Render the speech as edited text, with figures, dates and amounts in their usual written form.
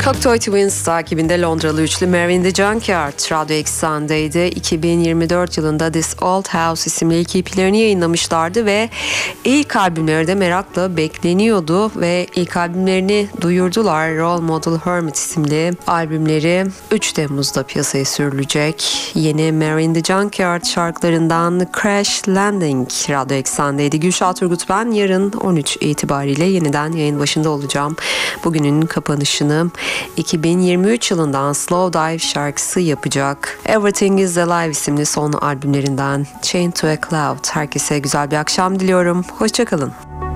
Cocteau Twins takibinde Londralı üçlü Mary in the Junkyard Radyo Eksen'deydi. 2024 yılında This Old House isimli ilk EP'lerini yayınlamışlardı ve ilk albümleri de merakla bekleniyordu ve ilk albümlerini duyurdular. Role Model Hermit isimli albümleri 3 Temmuz'da piyasaya sürülecek. Yeni Mary in the Junkyard şarkılarından Crash Landing Radyo Eksen'deydi. Gülşah Turgut ben. Yarın 13 itibariyle yeniden yayın başında olacağım. Bugünün kapanışını 2023 yılından Slow Dive şarkısı yapacak. Everything is Alive isimli son albümlerinden Chain to a Cloud. Herkese güzel bir akşam diliyorum. Hoşçakalın.